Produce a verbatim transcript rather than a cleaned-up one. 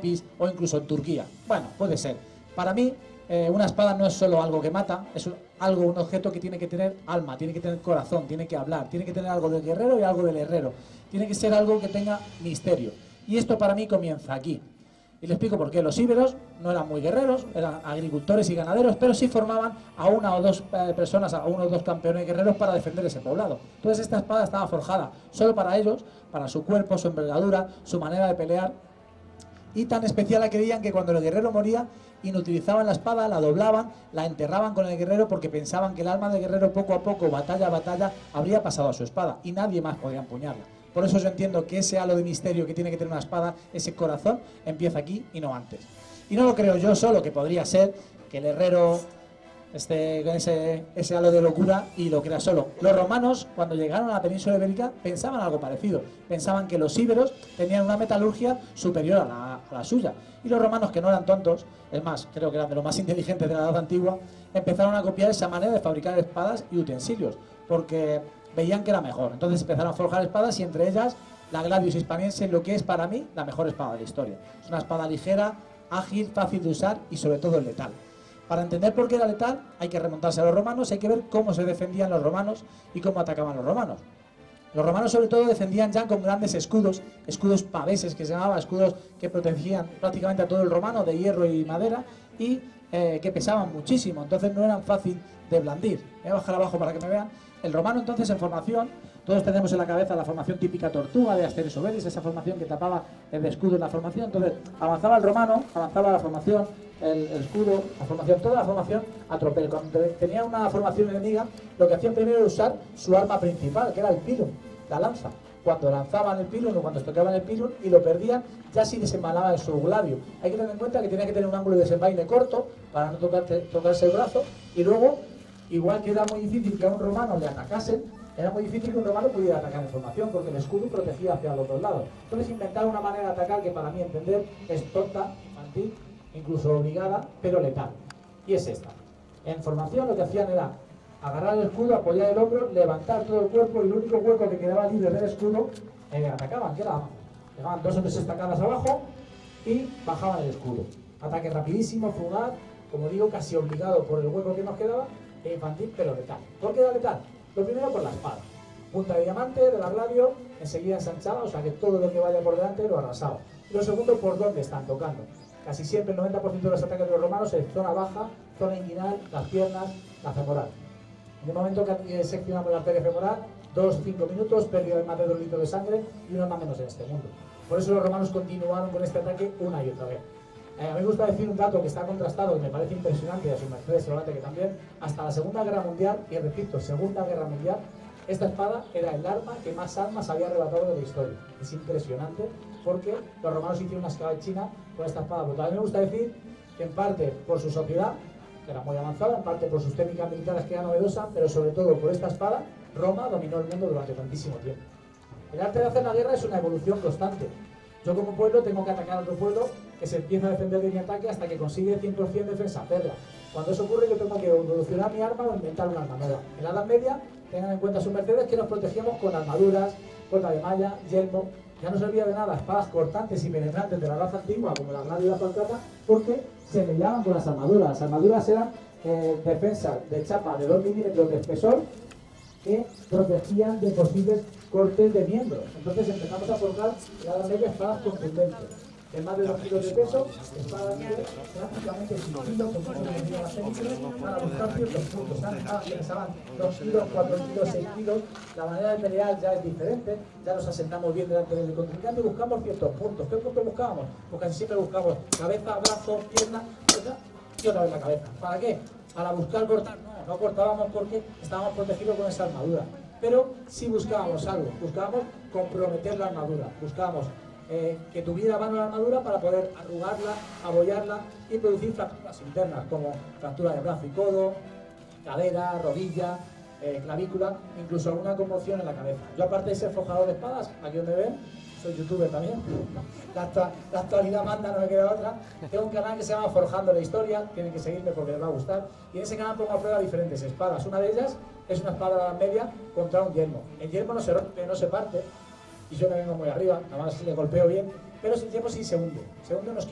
Thermópis o incluso en Turquía. Bueno, puede ser. Para mí, eh, una espada no es solo algo que mata, es algo, un objeto que tiene que tener alma, tiene que tener corazón, tiene que hablar, tiene que tener algo del guerrero y algo del herrero. Tiene que ser algo que tenga misterio. Y esto para mí comienza aquí. Y le explico por qué. Los íberos no eran muy guerreros, eran agricultores y ganaderos, pero sí formaban a una o dos eh, personas, a uno o dos campeones guerreros para defender ese poblado. Entonces esta espada estaba forjada solo para ellos, para su cuerpo, su envergadura, su manera de pelear. Y tan especial la creían que cuando el guerrero moría, inutilizaban la espada, la doblaban, la enterraban con el guerrero porque pensaban que el alma del guerrero poco a poco, batalla a batalla, habría pasado a su espada y nadie más podía empuñarla. Por eso yo entiendo que ese halo de misterio que tiene que tener una espada, ese corazón, empieza aquí y no antes. Y no lo creo yo solo, que podría ser que el herrero esté con ese, ese halo de locura y lo crea solo. Los romanos, cuando llegaron a la península ibérica, pensaban algo parecido. Pensaban que los íberos tenían una metalurgia superior a la, a la suya. Y los romanos, que no eran tontos, es más, creo que eran de los más inteligentes de la edad antigua, empezaron a copiar esa manera de fabricar espadas y utensilios, porque veían que era mejor. Entonces empezaron a forjar espadas y entre ellas la Gladius hispaniense, lo que es para mí la mejor espada de la historia. Es una espada ligera, ágil, fácil de usar y sobre todo letal. Para entender por qué era letal hay que remontarse a los romanos, hay que ver cómo se defendían los romanos y cómo atacaban los romanos. Los romanos sobre todo defendían ya con grandes escudos, escudos paveses que se llamaban, escudos que protegían prácticamente a todo el romano de hierro y madera y eh, que pesaban muchísimo, entonces no eran fácil de blandir. Voy a bajar abajo para que me vean. El romano entonces en formación, todos tenemos en la cabeza la formación típica tortuga de Asterix Obelix, esa formación que tapaba el escudo en la formación. Entonces avanzaba el romano, avanzaba la formación, el, el escudo, la formación, toda la formación a tropel. Cuando tenía una formación enemiga, lo que hacían primero era usar su arma principal, que era el pilum, la lanza. Cuando lanzaban el pilum o cuando tocaban el pilum y lo perdían, ya sí desembalaba en su gladio. Hay que tener en cuenta que tenía que tener un ángulo de desenvaine corto para no tocarte, tocarse el brazo, y luego, igual que era muy difícil que a un romano le atacasen, era muy difícil que un romano pudiera atacar en formación porque el escudo protegía hacia los dos lados. Entonces inventaron una manera de atacar que para mí entender es tonta, infantil, incluso obligada, pero letal. Y es esta. En formación lo que hacían era agarrar el escudo, apoyar el hombro, levantar todo el cuerpo y el único hueco que quedaba libre del escudo eh, atacaban, que era abajo. Llegaban dos o tres estacadas abajo y bajaban el escudo. Ataque rapidísimo, fugaz, como digo, casi obligado por el hueco que nos quedaba, e infantil, pero letal. ¿Por qué era letal? Lo primero por la espada. Punta de diamante de la Gladio, enseguida ensanchaba, o sea que todo lo que vaya por delante lo arrasaba. Y lo segundo, por dónde están tocando. Casi siempre el noventa por ciento de los ataques de los romanos es zona baja, zona inguinal, las piernas, la femoral. En el momento que seccionamos la arteria femoral, dos cinco minutos, pérdida de más de dos litros de sangre y uno más menos en este mundo. Por eso los romanos continuaron con este ataque una y otra vez. Eh, a mí me gusta decir un dato que está contrastado y me parece impresionante, y a su merced seguramente que también, hasta la Segunda Guerra Mundial, y repito, Segunda Guerra Mundial, esta espada era el arma que más armas había arrebatado de la historia. Es impresionante porque los romanos hicieron una escabechina con esta espada. Pero también me gusta decir que en parte por su sociedad, que era muy avanzada, en parte por sus técnicas militares que era novedosa, pero sobre todo por esta espada, Roma dominó el mundo durante tantísimo tiempo. El arte de hacer la guerra es una evolución constante. Yo como pueblo tengo que atacar a otro pueblo que se empieza a defender de mi ataque hasta que consigue cien por cien defensa perla. Cuando eso ocurre yo tengo que evolucionar mi arma o inventar una arma nueva. En la Edad Media, tengan en cuenta sus mercedes que nos protegíamos con armaduras, cota de malla, yelmo. Ya no servía de nada espadas cortantes y penetrantes de la raza antigua como la Gladio y la Falcata, porque se peleaban con las armaduras. Las armaduras eran eh, defensas de chapa de dos milímetros de espesor que protegían de posibles cortes de miembros. Entonces empezamos a forjar la Edad Media espadas contundentes. En más de dos kilos de peso, espadas de prácticamente sin kilos, como se decía las películas, para buscar ciertos puntos. Eran espadas que pesaban dos kilos, cuatro kilos, seis kilos. La manera de pelear ya es diferente, ya nos asentamos bien delante del contrincante y buscamos ciertos puntos. ¿Qué puntos buscábamos? Pues casi siempre buscamos cabeza, brazo, pierna, y otra vez la cabeza. ¿Para qué? Para buscar cortar. No, no cortábamos porque estábamos protegidos con esa armadura. Pero sí buscábamos algo, buscábamos comprometer la armadura, buscábamos eh, que tuviera mano la armadura para poder arrugarla, abollarla y producir fracturas internas como fractura de brazo y codo, cadera, rodilla, eh, clavícula, incluso alguna conmoción en la cabeza. Yo, aparte de ser forjador de espadas, aquí donde ven, soy youtuber también, la, la actualidad manda, no me queda otra. Tengo un canal que se llama Forjando la Historia, tienen que seguirme porque les va a gustar, y en ese canal pongo a prueba diferentes espadas. Una de ellas es una espada de la Edad Media contra un yelmo. El yelmo no se rompe, no se parte, y yo me vengo muy arriba, nada más le golpeo bien, pero el yelmo sí se hunde, se hunde unos